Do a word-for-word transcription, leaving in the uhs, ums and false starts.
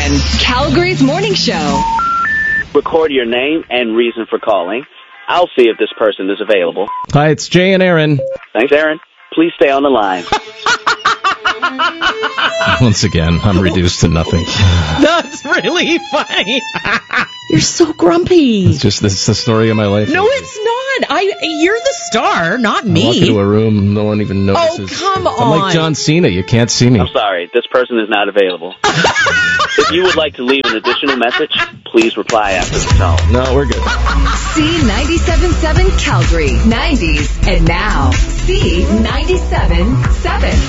seven, Calgary's morning show. Record your name and reason for calling. I'll see if this person is available. Hi, it's Jay and Aaron. Thanks, Aaron. Please stay on the line. Once again, I'm reduced to nothing. That's really funny. You're so grumpy. It's just this is the story of my life. No, it's not. I. You're the star, not me. I walk into a room, no one even notices. Oh, come on. I'm like John Cena. You can't see me. I'm sorry. This person is not available. If you would like to leave an additional message, please reply after the tone. No, we're good. C ninety-seven point seven Calgary, nineties, and now C ninety-seven point seven.